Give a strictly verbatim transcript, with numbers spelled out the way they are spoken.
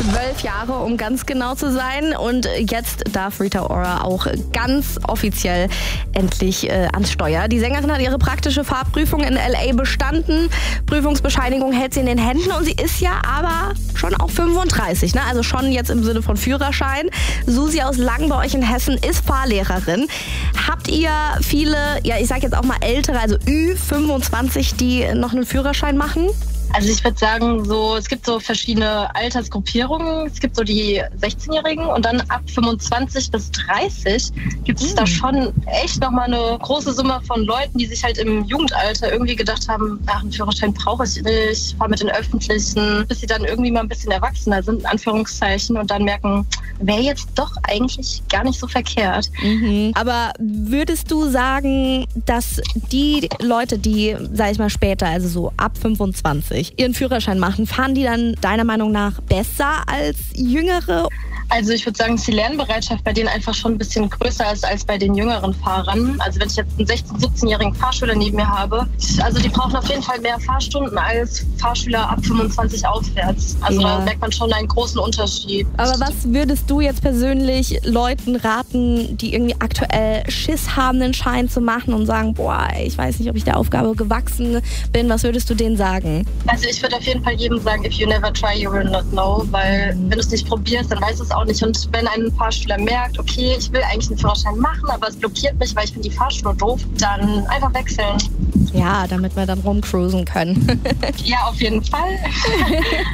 Zwölf Jahre, um ganz genau zu sein. Und jetzt darf Rita Ora auch ganz offiziell endlich äh, ans Steuer. Die Sängerin hat ihre praktische Fahrprüfung in L A bestanden. Prüfungsbescheinigung hält sie in den Händen und sie ist ja aber schon auch fünfunddreißig, ne? Also schon jetzt im Sinne von Führerschein. Susi aus Langen bei euch in Hessen ist Fahrlehrerin. Habt ihr viele, ja ich sag jetzt auch mal ältere, also Ü fünfundzwanzig, die noch einen Führerschein machen? Also ich würde sagen, so es gibt so verschiedene Altersgruppierungen. Es gibt so die sechzehnjährigen und dann ab fünfundzwanzig bis dreißig gibt es mhm. da schon echt nochmal eine große Summe von Leuten, die sich halt im Jugendalter irgendwie gedacht haben, ach, einen Führerschein brauche ich nicht, ich fahre mit den Öffentlichen, bis sie dann irgendwie mal ein bisschen erwachsener sind, in Anführungszeichen, und dann merken, wäre jetzt doch eigentlich gar nicht so verkehrt. Mhm. Aber würdest du sagen, dass die Leute, die, sag ich mal später, also so ab fünfundzwanzig, ihren Führerschein machen, fahren die dann deiner Meinung nach besser als Jüngere? Also ich würde sagen, dass die Lernbereitschaft bei denen einfach schon ein bisschen größer ist als bei den jüngeren Fahrern. Also wenn ich jetzt einen sechzehn-, siebzehnjährigen Fahrschüler neben mir habe, also die brauchen auf jeden Fall mehr Fahrstunden als Fahrschüler ab fünfundzwanzig aufwärts. Also ja. Da merkt man schon einen großen Unterschied. Aber was würdest du jetzt persönlich Leuten raten, die irgendwie aktuell Schiss haben, einen Schein zu machen und sagen, boah, ich weiß nicht, ob ich der Aufgabe gewachsen bin. Was würdest du denen sagen? Also ich würde auf jeden Fall jedem sagen, if you never try, you will not know. Weil wenn du es nicht probierst, dann weißt du es auch nicht. Und wenn ein Fahrschüler merkt, okay, ich will eigentlich einen Führerschein machen, aber es blockiert mich, weil ich finde die Fahrschule doof, dann einfach wechseln. Ja, damit wir dann rumcruisen können. Ja, auf jeden Fall.